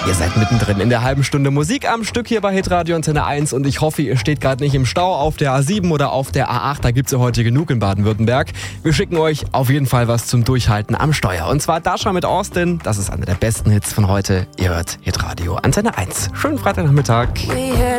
Ihr seid mittendrin in der halben Stunde Musik am Stück hier bei Hitradio Antenne 1 und ich hoffe, ihr steht gerade nicht im Stau auf der A7 oder auf der A8, da gibt's ja heute genug in Baden-Württemberg. Wir schicken euch auf jeden Fall was zum Durchhalten am Steuer. Und zwar Dasha mit Austin, das ist einer der besten Hits von heute. Ihr hört Hitradio Antenne 1. Schönen Freitagnachmittag.